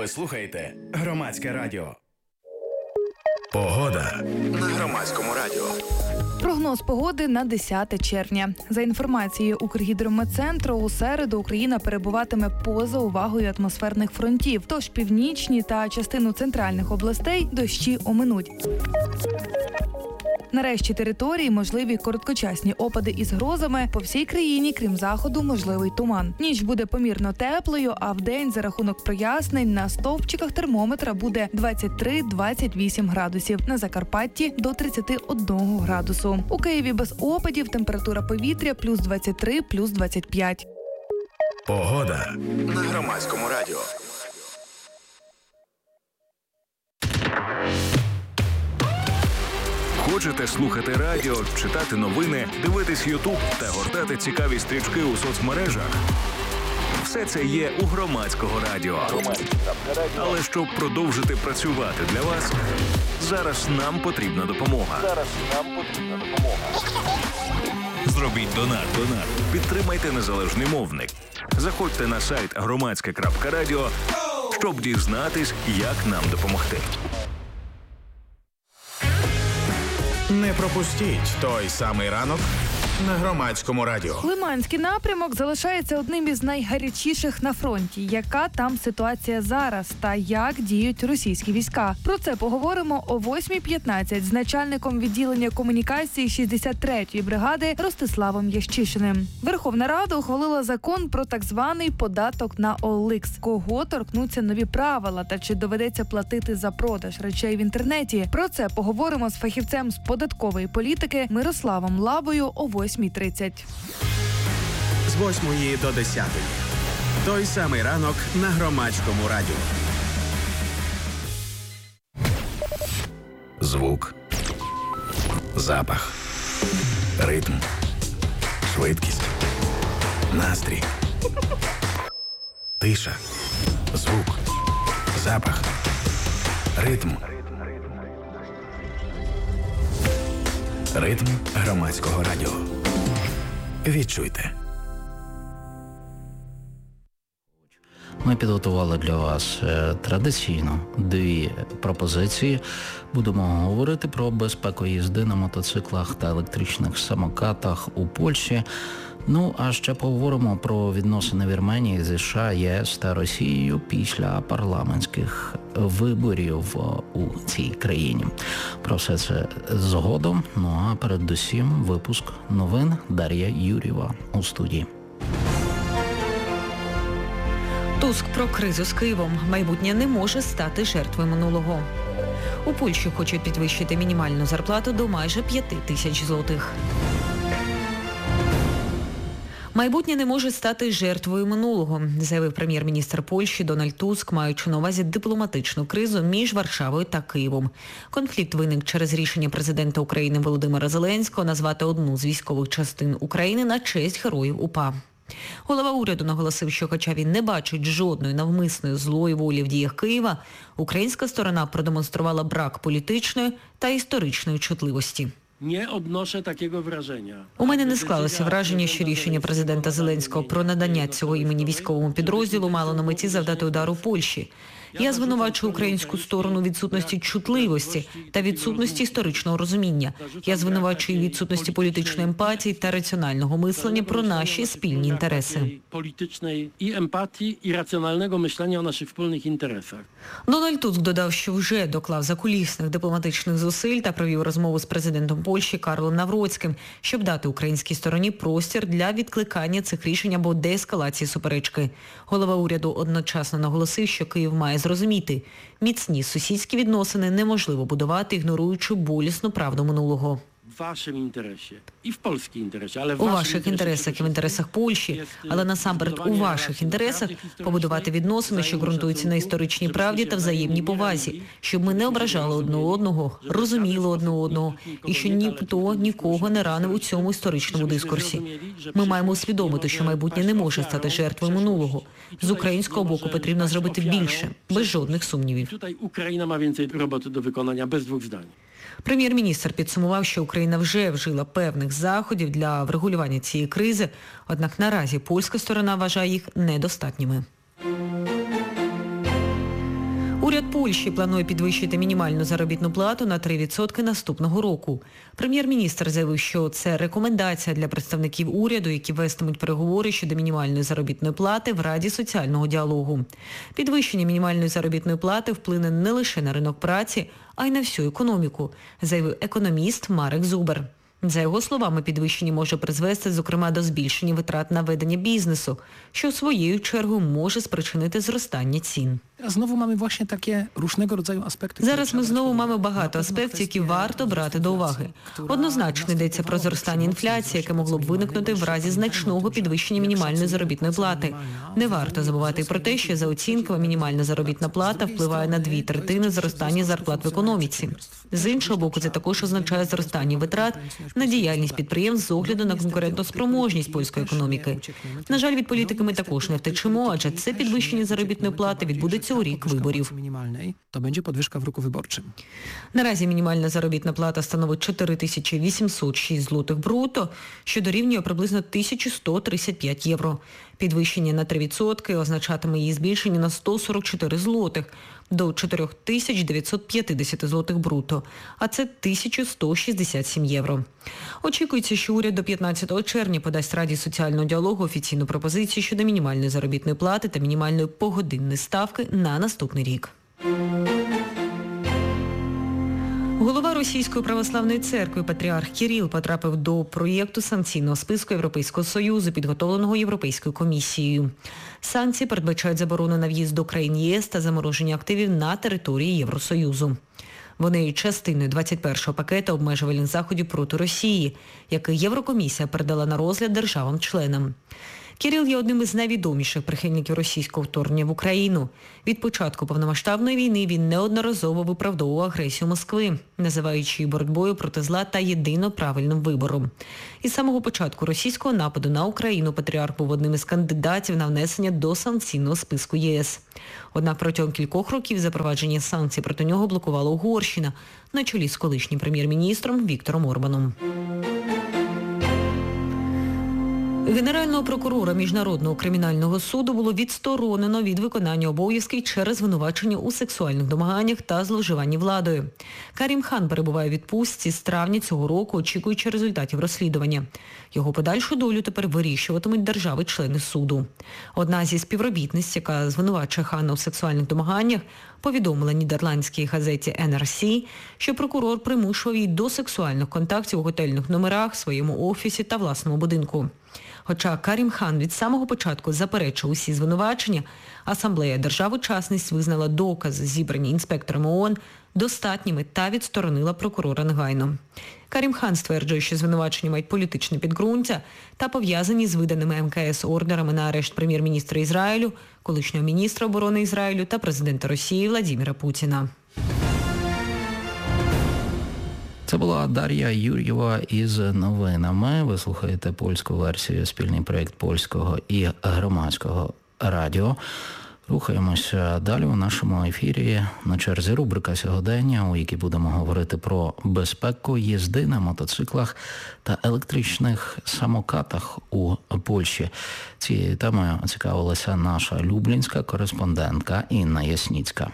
Ви слухаєте Громадське радіо. Погода на Громадському радіо. Прогноз погоди на 10 червня. За інформацією Укргідрометцентру, у середу Україна перебуватиме поза увагою атмосферних фронтів. Тож північні та частину центральних областей дощі оминуть. На решті території можливі короткочасні опади із грозами. По всій країні, крім заходу, можливий туман. Ніч буде помірно теплою, а вдень за рахунок прояснень на стовпчиках термометра буде 23-28 градусів. На Закарпатті – до 31 градусу. У Києві без опадів, температура повітря – плюс 23, плюс 25. Погода на Громадському радіо. Хочете слухати радіо, читати новини, дивитись Ютуб та гортати цікаві стрічки у соцмережах? Все це є у Громадського радіо. Але щоб продовжити працювати для вас, зараз нам потрібна допомога. Зробіть донат. Підтримайте незалежний мовник. Заходьте на сайт громадське.радіо, щоб дізнатись, як нам допомогти. Не пропустіть той самий ранок на Громадському радіо. Лиманський напрямок залишається одним із найгарячіших на фронті. Яка там ситуація зараз та як діють російські війська? Про це поговоримо о 8:15 з начальником відділення комунікації 63-ї бригади Ростиславом Ящишиним. Верховна Рада ухвалила закон про так званий податок на OLX. Кого торкнуться нові правила та чи доведеться платити за продаж речей в інтернеті? Про це поговоримо з фахівцем з податкової політики Мирославом Лабою о 8:30. З 8 до 10. Той самий ранок на Громадському радіо. Звук, запах, ритм, швидкість, настрій, тиша, звук, запах, ритм. Ритм Громадського радіо. Відчуйте. Ми підготували для вас традиційно дві пропозиції. Будемо говорити про безпеку їзди на мотоциклах та електричних самокатах у Польщі. Ну, а ще поговоримо про відносини Вірменії зі США, ЄС та Росією після парламентських виборів у цій країні. Про все це згодом. Ну, а передусім випуск новин. Дар'я Юрєва у студії. Туск про кризу з Києвом. Майбутнє не може стати жертвою минулого. У Польщі хочуть підвищити мінімальну зарплату до майже 5 тисяч злотих. Майбутнє не може стати жертвою минулого, заявив прем'єр-міністр Польщі Дональд Туск, маючи на увазі дипломатичну кризу між Варшавою та Києвом. Конфлікт виник через рішення президента України Володимира Зеленського назвати одну з військових частин України на честь героїв УПА. Голова уряду наголосив, що хоча він не бачить жодної навмисної злої волі в діях Києва, українська сторона продемонструвала брак політичної та історичної чутливості. Не odnoszę takiego wrażenia. У мене не склалося враження, що рішення президента Зеленського про надання цього імені військовому підрозділу мало на меті завдати удару Польщі. Я звинувачую українську сторону відсутності чутливості та відсутності історичного розуміння. Я звинувачую відсутності політичної емпатії та раціонального мислення про наші спільні інтереси. Політичної і емпатії, і раціонального мислення о наших спільних інтересах. Дональд Туск додав, що вже доклав закулісних дипломатичних зусиль та провів розмову з президентом Польщі Карлом Навроцьким, щоб дати українській стороні простір для відкликання цих рішень або деескалації суперечки. Голова уряду одночасно наголосив, що Київ має зрозуміти, міцні сусідські відносини неможливо будувати, ігноруючи болісну правду минулого. В вашому інтересі і в польському інтересі, але у ваших інтересах і в інтересах Польщі, але насамперед у ваших інтересах побудувати відносини, що ґрунтуються на історичній правді та взаємній повазі, щоб ми не ображали одне одного, розуміли одне одного і що ніхто нікого не ранив у цьому історичному дискурсі. Ми маємо усвідомити, що майбутнє не може стати жертвою минулого. З українського боку потрібно зробити більше, без жодних сумнівів. Тут Україна має більше роботи до виконання, без двох здань. Прем'єр-міністр підсумував, що Україна вже вжила певних заходів для врегулювання цієї кризи, однак наразі польська сторона вважає їх недостатніми. Уряд Польщі планує підвищити мінімальну заробітну плату на 3% наступного року. Прем'єр-міністр заявив, що це рекомендація для представників уряду, які вестимуть переговори щодо мінімальної заробітної плати в Раді соціального діалогу. Підвищення мінімальної заробітної плати вплине не лише на ринок праці, а й на всю економіку, заявив економіст Марек Зубер. За його словами, підвищення може призвести, зокрема, до збільшення витрат на ведення бізнесу, що своєю чергою може спричинити зростання цін. Зараз ми знову маємо багато аспектів, які варто брати до уваги. Однозначно йдеться про зростання інфляції, яке могло б виникнути в разі значного підвищення мінімальної заробітної плати. Не варто забувати про те, що за оцінками мінімальна заробітна плата впливає на 2/3 зростання зарплат в економіці. З іншого боку, це також означає зростання витрат на діяльність підприємств з огляду на конкурентоспроможність польської економіки. На жаль, від політики ми також не втечемо, адже це підвищення заробітної плати відбудеться у рік виборів. То буде підвищка в року виборчим. Наразі мінімальна заробітна плата становить 4806 злотих бруто, що дорівнює приблизно 1135 євро. Підвищення на 3% означатиме її збільшення на 144 злотих до 4950 злотих бруто, а це 1167 євро. Очікується, що уряд до 15 червня подасть Раді соціального діалогу офіційну пропозицію щодо мінімальної заробітної плати та мінімальної погодинної ставки на наступний рік. Голова Російської православної церкви патріарх Кирил потрапив до проєкту санкційного списку Європейського Союзу, підготовленого Європейською комісією. Санкції передбачають заборону на в'їзд до країн ЄС та замороження активів на території Євросоюзу. Вони частиною 21-го пакету обмежувальних заходів проти Росії, який Єврокомісія передала на розгляд державам-членам. Кирил є одним із найвідоміших прихильників російського вторгнення в Україну. Від початку повномасштабної війни він неодноразово виправдовував агресію Москви, називаючи її боротьбою проти зла та єдино правильним вибором. Із самого початку російського нападу на Україну патріарх був одним із кандидатів на внесення до санкційного списку ЄС. Однак протягом кількох років запровадження санкцій проти нього блокувала Угорщина на чолі з колишнім прем'єр-міністром Віктором Орбаном. Генерального прокурора Міжнародного кримінального суду було відсторонено від виконання обов'язків через звинувачення у сексуальних домаганнях та зловживанні владою. Карім Хан перебуває у відпустці з травня цього року, очікуючи результатів розслідування. Його подальшу долю тепер вирішуватимуть держави-члени суду. Одна зі співробітниць, яка звинувачує Хана у сексуальних домаганнях, повідомила нідерландській газеті NRC, що прокурор примушував її до сексуальних контактів у готельних номерах, своєму офісі та власному будинку. Хоча Карім Хан від самого початку заперечив усі звинувачення, Асамблея держав-учасниць визнала докази, зібрані інспекторами ООН, достатніми та відсторонила прокурора негайно. Карім Хан стверджує, що звинувачення мають політичне підґрунтя та пов'язані з виданими МКС ордерами на арешт прем'єр-міністра Ізраїлю, колишнього міністра оборони Ізраїлю та президента Росії Владимира Путіна. Це була Дар'я Юр'єва із новинами. Ви слухаєте польську версію, спільний проєкт польського і громадського радіо. Рухаємося далі у нашому ефірі. На черзі рубрика «Сьогодення», у якій будемо говорити про безпеку їзди на мотоциклах та електричних самокатах у Польщі. Цією темою цікавилася наша люблінська кореспондентка Інна Ясніцька.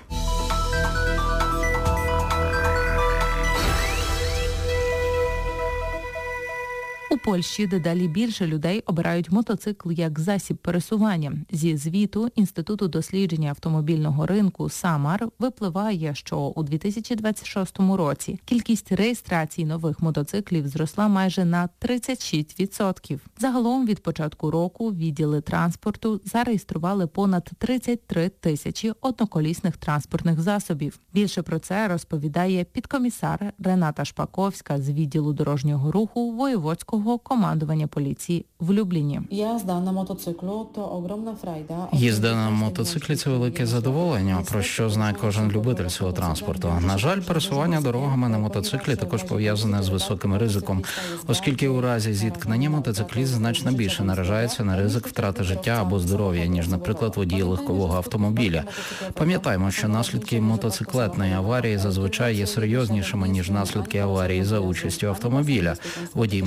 У Польщі дедалі більше людей обирають мотоцикл як засіб пересування. Зі звіту Інституту дослідження автомобільного ринку «Самар» випливає, що у 2026 році кількість реєстрацій нових мотоциклів зросла майже на 36%. Загалом від початку року відділи транспорту зареєстрували понад 33 тисячі одноколісних транспортних засобів. Більше про це розповідає підкомісар Рената Шпаковська з відділу дорожнього руху Воєводського командування поліції в Любліні. Їзда на мотоциклу – то огромна фрайда. Їзда на мотоциклі – це велике задоволення, про що знає кожен любитель цього транспорту. На жаль, пересування дорогами на мотоциклі також пов'язане з високим ризиком, оскільки у разі зіткнення мотоцикліст значно більше наражається на ризик втрати життя або здоров'я, ніж, наприклад, водій легкового автомобіля. Пам'ятаємо, що наслідки мотоциклетної аварії зазвичай є серйознішими, ніж наслідки аварії за участю автомобіля. Водій мотоцикла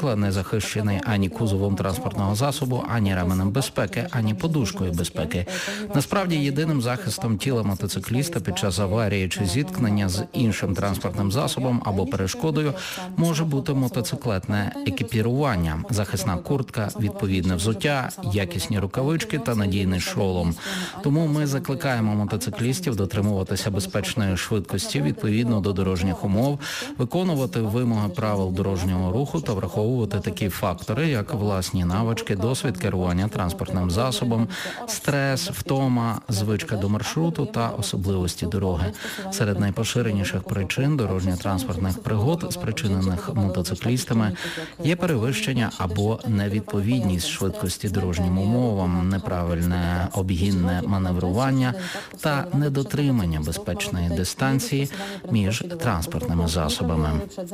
мотоцикла не захищений ані кузовом транспортного засобу, ані ременем безпеки, ані подушкою безпеки. Насправді, єдиним захистом тіла мотоцикліста під час аварії чи зіткнення з іншим транспортним засобом або перешкодою може бути мотоциклетне екіпірування, захисна куртка, відповідне взуття, якісні рукавички та надійний шолом. Тому ми закликаємо мотоциклістів дотримуватися безпечної швидкості відповідно до дорожніх умов, виконувати вимоги правил дорожнього руху та враховувати такі фактори, як власні навички, досвід керування транспортним засобом, стрес, втома, звичка до маршруту та особливості дороги. Серед найпоширеніших причин дорожньо-транспортних пригод, спричинених мотоциклістами, є перевищення або невідповідність швидкості дорожнім умовам, неправильне обгінне маневрування та недотримання безпечної дистанції між транспортними засобами.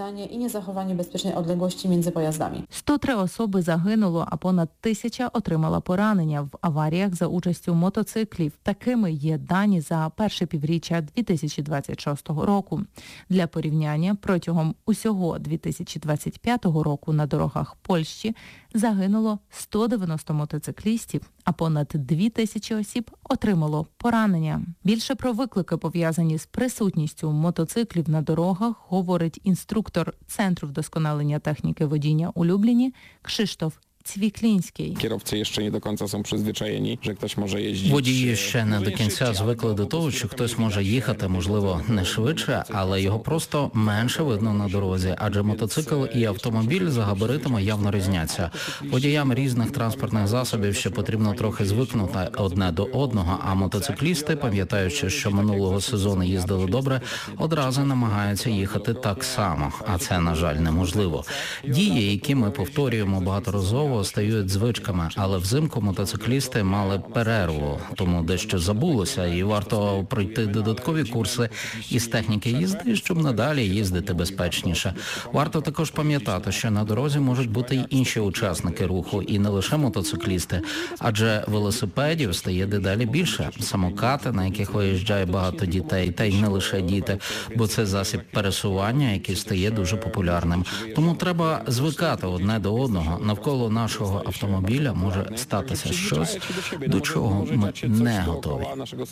103 особи загинуло, а понад 1000 отримала поранення в аваріях за участю мотоциклів. Такими є дані за перше півріччя 2026 року. Для порівняння, протягом усього 2025 року на дорогах Польщі загинуло 190 мотоциклістів, а понад 2000 осіб отримало поранення. Більше про виклики, пов'язані з присутністю мотоциклів на дорогах, говорить інструктор Центру вдосконалення техніки водіння у Любліні Krzysztof Цвіклінський. Kierowcy jeszcze nie do końca są przyzwyczajeni, że ktoś może jeździć. Водії ще не до кінця звикли до того, що хтось може їхати, можливо, не швидше, але його просто менше видно на дорозі, адже мотоцикл і автомобіль за габаритами явно різняться. Водіям різних транспортних засобів ще потрібно трохи звикнути одне до одного, а мотоциклісти, пам'ятаючи, що минулого сезону їздили добре, одразу намагаються їхати так само, а це, на жаль, неможливо. Дії, які ми повторюємо багаторазово, стають звичками, але взимку мотоциклісти мали перерву, тому дещо забулося, і варто пройти додаткові курси із техніки їзди, щоб надалі їздити безпечніше. Варто також пам'ятати, що на дорозі можуть бути й інші учасники руху, і не лише мотоциклісти, адже велосипедів стає дедалі більше. Самокати, на яких виїжджає багато дітей, та й не лише діти, бо це засіб пересування, який стає дуже популярним. Тому треба звикати одне до одного. Навколо нашого автомобіля може статися щось, до чого ми не готові.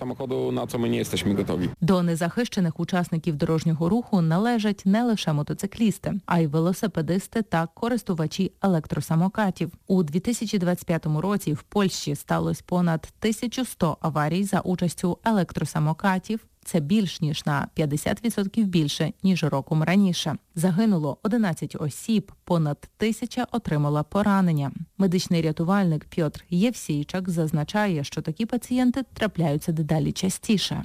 До незахищених учасників дорожнього руху належать не лише мотоциклісти, а й велосипедисти та користувачі електросамокатів. У 2025 році в Польщі сталося понад 1100 аварій за участю електросамокатів. Це більш ніж на 50% більше, ніж роком раніше. Загинуло 11 осіб, понад 1000 отримала поранення. Медичний рятувальник Пьотр Євсійчак зазначає, що такі пацієнти трапляються дедалі частіше.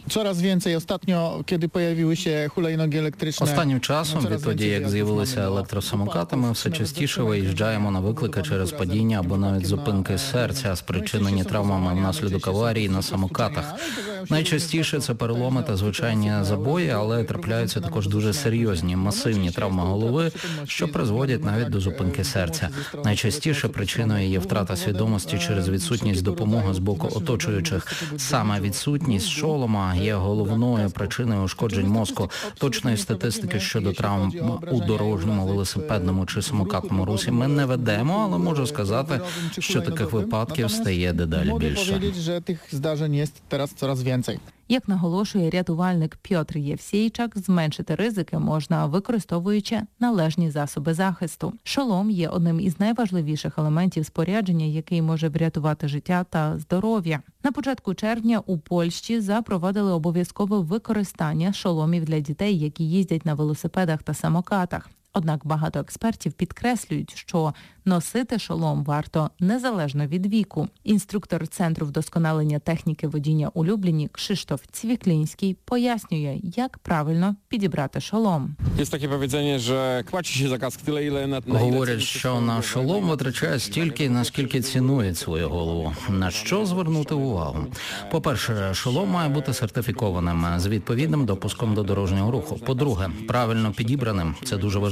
Останнім часом, відтоді як з'явилися електросамокати, ми все частіше виїжджаємо на виклики через падіння або навіть зупинки серця, спричинені травмами внаслідок аварії на самокатах. Найчастіше це переломи та звичайні забої, але трапляються також дуже серйозні, масивні травми голови, що призводять навіть до зупинки серця. Найчастіше причиною є втрата свідомості через відсутність допомоги з боку оточуючих. Саме відсутність шолома є головною причиною ушкоджень мозку. Точної статистики щодо травм у дорожньому, велосипедному чи самокатному русі ми не ведемо, але можу сказати, що таких випадків стає дедалі більше. Як наголошує рятувальник Пьотр Євсійчак, зменшити ризики можна, використовуючи належні засоби захисту. Шолом є одним із найважливіших елементів спорядження, який може врятувати життя та здоров'я. На початку червня у Польщі запровадили обов'язкове використання шоломів для дітей, які їздять на велосипедах та самокатах. Однак багато експертів підкреслюють, що носити шолом варто незалежно від віку. Інструктор Центру вдосконалення техніки водіння у Любліні Krzysztof Цвіклінський пояснює, як правильно підібрати шолом. Є таке повідомлення, що платить за каск тyle, ile на Говорять, що на шолом витрачає стільки, наскільки цінують свою голову. На що звернути увагу? По-перше, шолом має бути сертифікованим з відповідним допуском до дорожнього руху. По-друге, правильно підібраним. Це дуже важливо.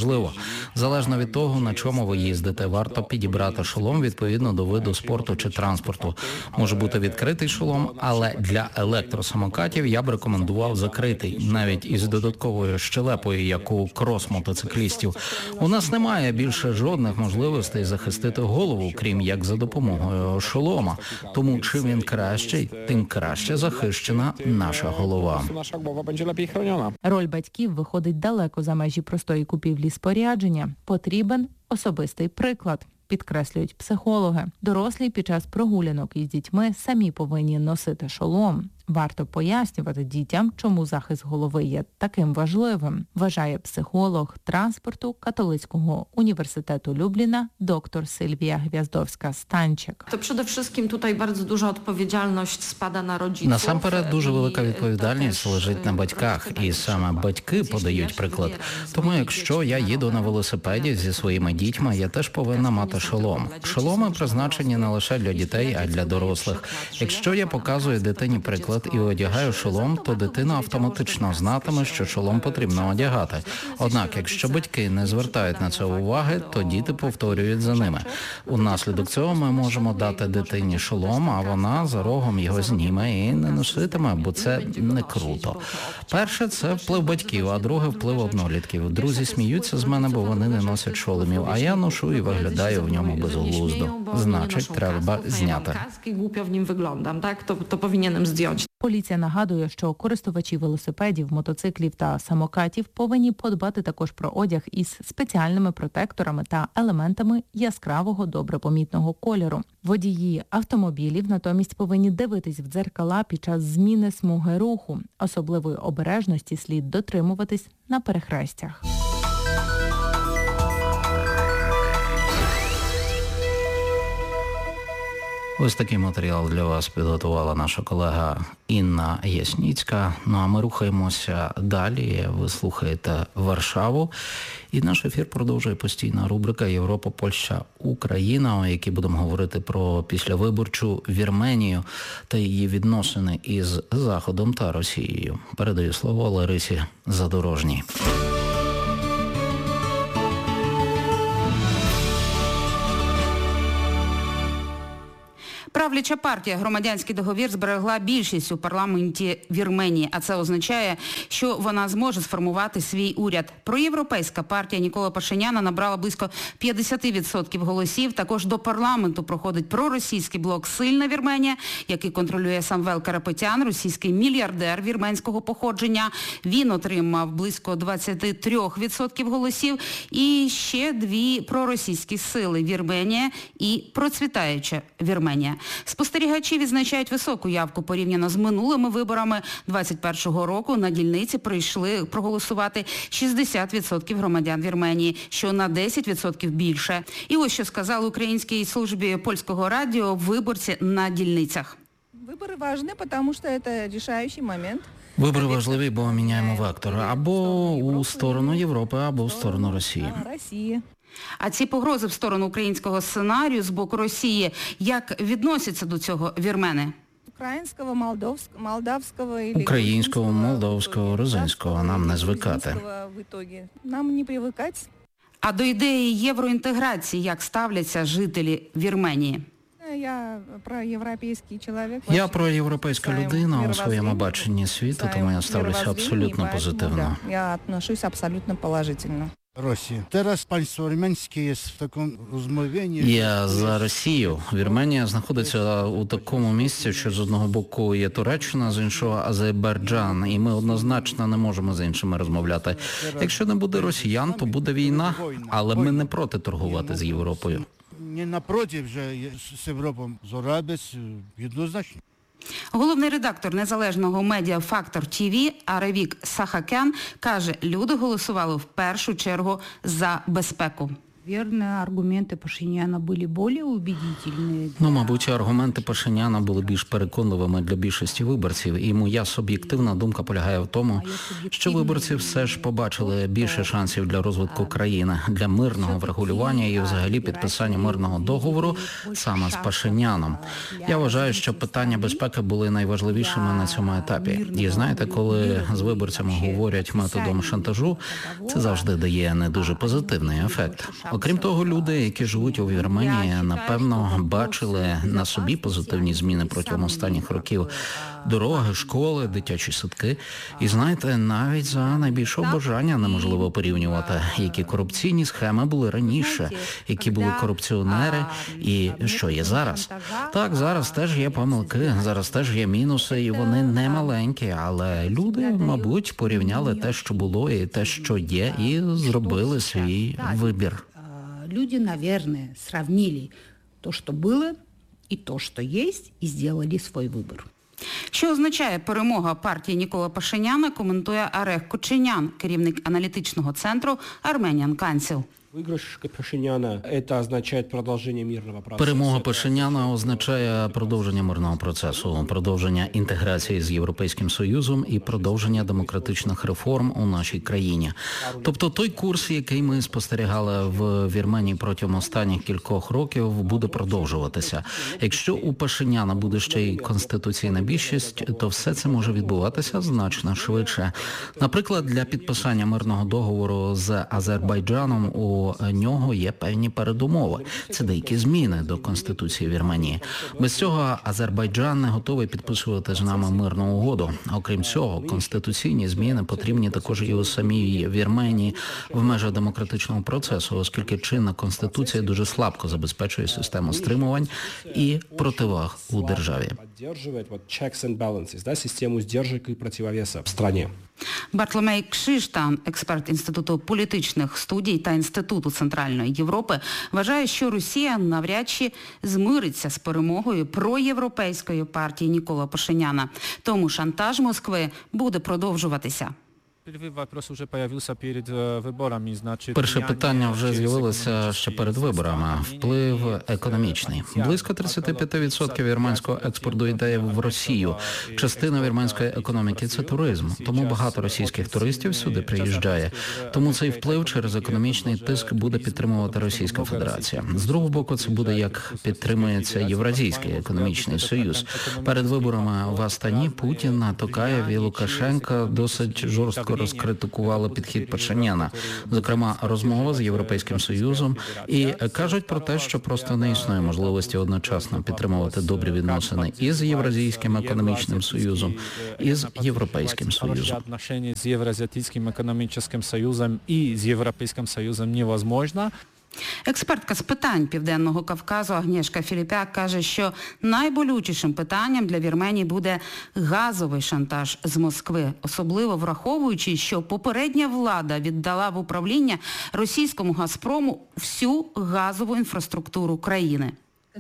можливо. Залежно від того, на чому ви їздите, варто підібрати шолом відповідно до виду спорту чи транспорту. Може бути відкритий шолом, але для електросамокатів я б рекомендував закритий, навіть із додатковою щелепою, як у крос-мотоциклістів. У нас немає більше жодних можливостей захистити голову, крім як за допомогою шолома. Тому чим він кращий, тим краще захищена наша голова. Роль батьків виходить далеко за межі простої купівлі спорядження. Потрібен особистий приклад, підкреслюють психологи. Дорослі під час прогулянок із дітьми самі повинні носити шолом. Варто пояснювати дітям, чому захист голови є таким важливим, вважає психолог транспорту Католицького університету Любліна доктор Сильвія Гвяздовська-Станчик. То przede wszystkim tutaj bardzo duża odpowiedzialność spada na rodziców. Насамперед дуже велика відповідальність лежить на батьках, і саме батьки подають приклад. Тому якщо я їду на велосипеді зі своїми дітьми, я теж повинна мати шолом. Шоломи призначені не лише для дітей, а й для дорослих. Якщо я показую дитині приклад і одягаю шолом, то дитина автоматично знатиме, що шолом потрібно одягати. Однак, якщо батьки не звертають на це уваги, то діти повторюють за ними. Унаслідок цього ми можемо дати дитині шолом, а вона за рогом його зніме і не носитиме, бо це не круто. Перше – це вплив батьків, а друге – вплив однолітків. Друзі сміються з мене, бо вони не носять шоломів, а я ношу і виглядаю в ньому безглуздо. Значить, треба зняти. To powinienem zdjąć. Поліція нагадує, що користувачі велосипедів, мотоциклів та самокатів повинні подбати також про одяг із спеціальними протекторами та елементами яскравого, добре помітного кольору. Водії автомобілів натомість повинні дивитись в дзеркала під час зміни смуги руху. Особливої обережності слід дотримуватись на перехрестях. Ось такий матеріал для вас підготувала наша колега Інна Ясніцька. Ну а ми рухаємося далі. Ви слухаєте Варшаву. І наш ефір продовжує постійна рубрика «Європа, Польща, Україна», у якій будемо говорити про післявиборчу Вірменію та її відносини із Заходом та Росією. Передаю слово Ларисі Задорожній. Правляча партія «Громадянський договір» зберегла більшість у парламенті Вірменії, а це означає, що вона зможе сформувати свій уряд. Проєвропейська партія Нікола Пашиняна набрала близько 50% голосів. Також до парламенту проходить проросійський блок «Сильна Вірменія», який контролює Самвел Карапетян, російський мільярдер вірменського походження. Він отримав близько 23% голосів. І ще дві проросійські сили – Вірменія і процвітаюча Вірменія. Спостерігачі відзначають високу явку порівняно з минулими виборами 2021 року. На дільниці прийшли проголосувати 60% громадян Вірменії, що на 10% більше. І ось що сказали українській службі польського радіо виборці на дільницях. Вибори важливі, тому що це вирішальний момент. Вибори важливі, бо міняємо вектор або у сторону Європи, або у сторону Росії. А ці погрози в сторону українського сценарію з боку Росії, як відносяться до цього вірмени? Українського, молдовського, грузинського нам не звикати. Нам не привикати. А до ідеї євроінтеграції як ставляться жителі Вірменії? Я проєвропейська людина у своєму баченні світу, тому я ставлюся абсолютно позитивно. Я відношусь абсолютно положительно. Росія. Зараз панство вірменське є в такому розмовленні. Я за Росію. Вірменія знаходиться у такому місці, що з одного боку є Туреччина, з іншого Азербайджан, і ми однозначно не можемо з іншими розмовляти. Якщо не буде росіян, то буде війна, але ми не проти торгувати з Європою. Не напроти вже з Європою зорабець однозначно. Головний редактор незалежного медіа «Фактор ТВ» Аревік Сахакян каже, люди голосували в першу чергу за безпеку. Мабуть, аргументи Пашиняна були більш переконливими для більшості виборців, і моя суб'єктивна думка полягає в тому, що виборці все ж побачили більше шансів для розвитку країни, для мирного врегулювання і взагалі підписання мирного договору саме з Пашиняном. Я вважаю, що питання безпеки були найважливішими на цьому етапі. І знаєте, коли з виборцями говорять методом шантажу, це завжди дає не дуже позитивний ефект. Окрім того, люди, які живуть у Вірменії, напевно, бачили на собі позитивні зміни протягом останніх років. Дороги, школи, дитячі садки. І знаєте, навіть за найбільшого бажання неможливо порівнювати, які корупційні схеми були раніше, які були корупціонери і що є зараз. Так, зараз теж є помилки, зараз теж є мінуси, і вони не маленькі, але люди, мабуть, порівняли те, що було, і те, що є, і зробили свій вибір. Люди, наверное, сравнили то, що було, і то, що є, і зробили свій вибір. Що означає перемога партії Ніколи Пашиняна, коментує Арех Коченян, керівник аналітичного центру Armenian Council. Перемога Пашиняна означає продовження мирного процесу, продовження інтеграції з Європейським Союзом і продовження демократичних реформ у нашій країні. Тобто той курс, який ми спостерігали в Вірменії протягом останніх кількох років, буде продовжуватися. Якщо у Пашиняна буде ще й конституційна більшість, то все це може відбуватися значно швидше. Наприклад, для підписання мирного договору з Азербайджаном у нього є певні передумови. Це деякі зміни до Конституції Вірменії. Без цього Азербайджан не готовий підписувати з нами мирну угоду. Окрім цього, конституційні зміни потрібні також і у самій Вірменії в межах демократичного процесу, оскільки чинна Конституція дуже слабко забезпечує систему стримувань і противаг у державі. Систему сдержек и противовеса в стране. Бартломей Кшиштан, експерт Інституту політичних студій та Інституту Центральної Європи, вважає, що Росія навряд чи змириться з перемогою проєвропейської партії Ніколи Пашиняна. Тому шантаж Москви буде продовжуватися. Перше питання вже з'явилося ще перед виборами. Вплив економічний. Близько 35% вірменського експорту йде в Росію. Частина вірменської економіки – це туризм. Тому багато російських туристів сюди приїжджає. Тому цей вплив через економічний тиск буде підтримувати Російська Федерація. З другого боку, це буде як підтримується Євразійський економічний союз. Перед виборами в Астані Путін, Токаєв і Лукашенко досить жорстко розкритикували підхід Пашиняна, зокрема розмова з Європейським Союзом, і кажуть про те, що просто не існує можливості одночасно підтримувати добрі відносини і з Євразійським економічним союзом, і з Європейським Союзом. З Євразійським економічним союзом і з Європейським Союзом невозможно. Експертка з питань Південного Кавказу Агнєшка Філіпяк каже, що найболючішим питанням для Вірменії буде газовий шантаж з Москви, особливо враховуючи, що попередня влада віддала в управління російському «Газпрому» всю газову інфраструктуру країни.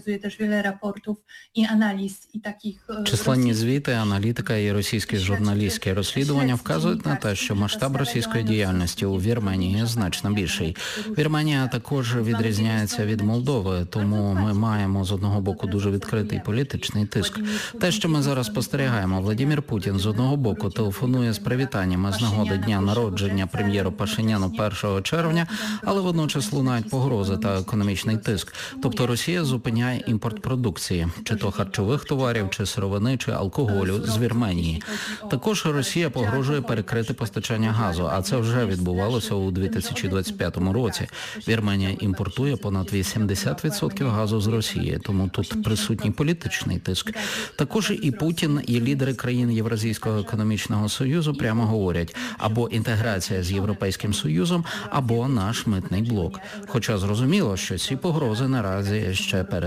Численні звіти, аналітика і російські журналістські розслідування вказують на те, що масштаб російської діяльності у Вірменії значно більший. Вірменія також відрізняється від Молдови, тому ми маємо з одного боку дуже відкритий політичний тиск. Те, що ми зараз спостерігаємо, Владимир Путін з одного боку телефонує з привітаннями з нагоди дня народження прем'єру Пашиняну 1 червня, але водночас лунають погрози та економічний тиск. Тобто Росія зупиняє імпорт продукції, чи то харчових товарів, чи сировини, чи алкоголю з Вірменії. Також Росія погрожує перекрити постачання газу, а це вже відбувалося у 2025 році. Вірменія імпортує понад 80% газу з Росії, тому тут присутній політичний тиск. Також і Путін, і лідери країн Євразійського економічного союзу прямо говорять, або інтеграція з Європейським Союзом, або наш митний блок. Хоча зрозуміло, що ці погрози наразі ще перед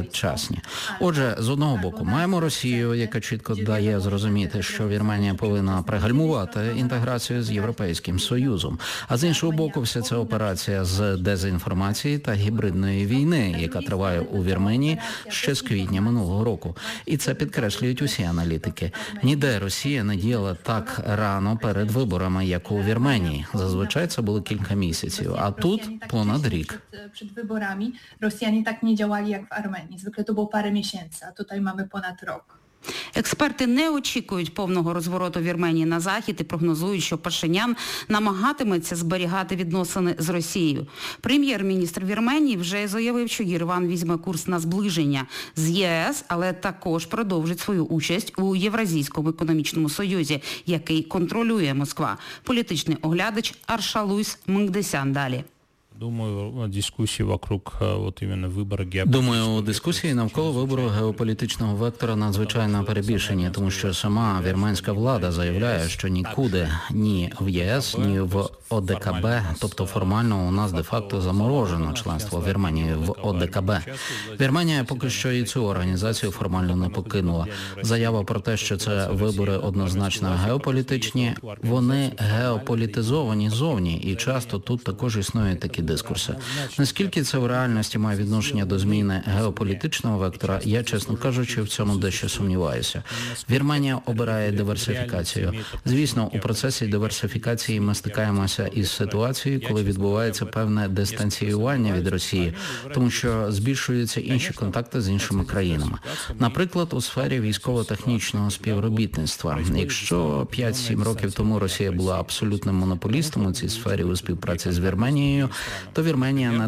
передчасні. Отже, з одного боку, маємо Росію, яка чітко дає зрозуміти, що Вірменія повинна пригальмувати інтеграцію з Європейським Союзом. А з іншого боку, вся ця операція з дезінформації та гібридної війни, яка триває у Вірменії ще з квітня минулого року. І це підкреслюють усі аналітики. Ніде Росія не діяла так рано перед виборами, як у Вірменії. Зазвичай це було кілька місяців, а тут понад рік. Przed wyborami Rosjanie tak nie działali jak w Armenii. Zwykle to było parę miesięcy, a tutaj mamy ponad rok. Експерти не очікують повного розвороту Вірменії на захід і прогнозують, що Пашинян намагатиметься зберігати відносини з Росією. Прем'єр-міністр Вірменії вже заявив, що Єреван візьме курс на зближення з ЄС, але також продовжить свою участь у Євразійському економічному союзі, який контролює Москва. Політичний оглядач Аршалуйс Мангдесян далі. Думаю, дискусії вокруг іменно вибору Думаю, дискусії навколо вибору геополітичного вектора надзвичайно перебільшені, тому що сама вірменська влада заявляє, що нікуди, ні в ЄС, ні в ОДКБ, тобто формально у нас де-факто заморожено членство Вірменії в ОДКБ. Вірменія поки що і цю організацію формально не покинула. Заява про те, що це вибори однозначно геополітичні, вони геополітизовані зовні, і часто тут також існують такі дискурси. Наскільки це в реальності має відношення до зміни геополітичного вектора, я, чесно кажучи, в цьому дещо сумніваюся. Вірменія обирає диверсифікацію. Звісно, у процесі диверсифікації ми стикаємося із ситуацією, коли відбувається певне дистанціювання від Росії, тому що збільшуються інші контакти з іншими країнами. Наприклад, у сфері військово-технічного співробітництва. Якщо 5-7 років тому Росія була абсолютним монополістом у цій сфері у співпраці з Вірменією, то Вірменія на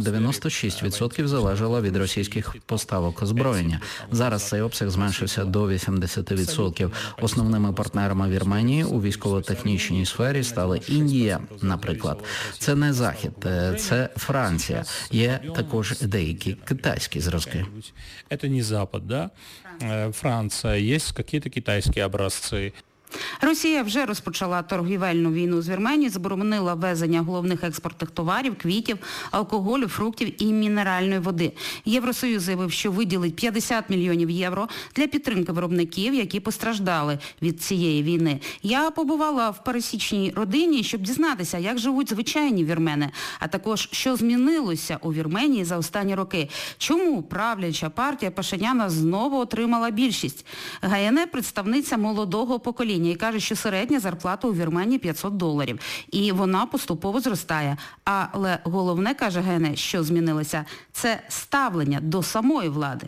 96% залежала від російських поставок озброєння. Зараз цей обсяг зменшився до 80%. Основними партнерами Вірменії у військово-технічній сфері стали Індія, наприклад. Це не Захід, це Франція. Є також деякі китайські зразки. Це не Запад, да? Франція, є якісь китайські образці. Росія вже розпочала торгівельну війну з Вірменією, заборонила ввезення головних експортних товарів, квітів, алкоголю, фруктів і мінеральної води. Євросоюз заявив, що виділить 50 мільйонів євро для підтримки виробників, які постраждали від цієї війни. Я побувала в пересічній родині, щоб дізнатися, як живуть звичайні вірмени, а також, що змінилося у Вірменії за останні роки. Чому правляча партія Пашиняна знову отримала більшість? Гаяне – представниця молодого покоління і каже, що середня зарплата у Вірменії $500. І вона поступово зростає. Але головне, каже Гене, що змінилося, це ставлення до самої влади.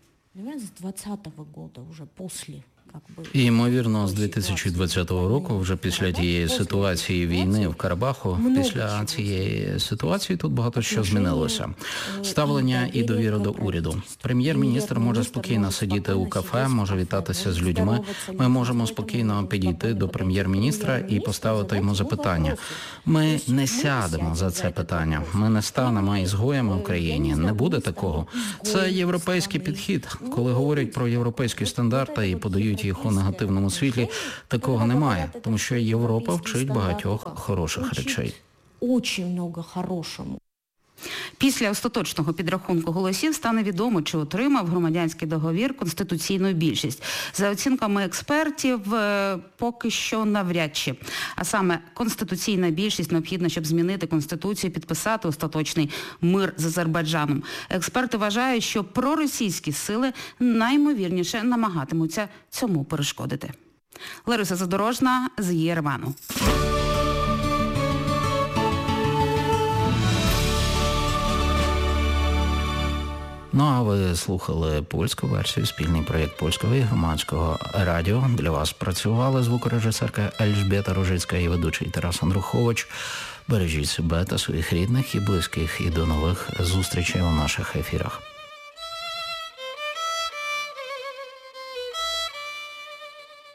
З 20-го року, вже після. І, ймовірно, з 2020 року, вже після тієї ситуації війни в Карабаху, після цієї ситуації тут багато що змінилося. Ставлення і довіра до уряду. Прем'єр-міністр може спокійно сидіти у кафе, може вітатися з людьми. Ми можемо спокійно підійти до прем'єр-міністра і поставити йому запитання. Ми не сядемо за це питання. Ми не станемо ізгоями в країні. Не буде такого. Це європейський підхід. Коли говорять про європейські стандарти і подають їх у негативному світлі, такого немає, тому що Європа вчить багатьох хороших речей. Дуже багато хорошого. Після остаточного підрахунку голосів стане відомо, чи отримав громадянський договір конституційну більшість. За оцінками експертів, поки що навряд чи. А саме конституційна більшість необхідна, щоб змінити конституцію, підписати остаточний мир з Азербайджаном. Експерти вважають, що проросійські сили наймовірніше намагатимуться цьому перешкодити. Лариса Задорожна з Єревану. Ну, а ви слухали польську версію, спільний проєкт Польського і Громадського радіо. Для вас працювали звукорежисерка Ельжбета Ружицька і ведучий Тарас Андрухович. Бережіть себе та своїх рідних і близьких. І до нових зустрічей у наших ефірах.